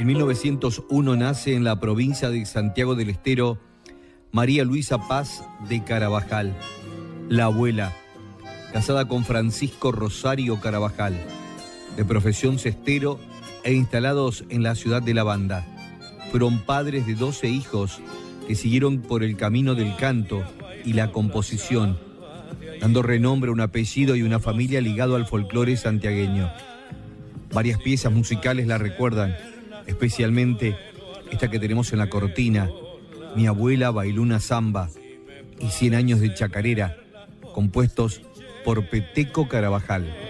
En 1901 nace en la provincia de Santiago del Estero María Luisa Paz de Carabajal, la abuela, casada con Francisco Rosario Carabajal, de profesión cestero e instalados en la ciudad de La Banda. Fueron padres de 12 hijos que siguieron por el camino del canto y la composición, dando renombre a un apellido y una familia ligado al folclore santiagueño. Varias piezas musicales la recuerdan, especialmente esta que tenemos en la cortina, Mi abuela bailó una zamba, y 100 años de chacarera, compuestos por Peteco Carabajal.